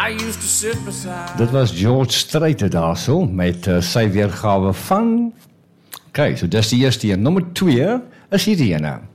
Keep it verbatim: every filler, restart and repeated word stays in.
I used to sit beside. Dit was George Strait daarso met uh, sy weergawe van. Okay, so dis die eerste een. Nommer twee is hierdie ene.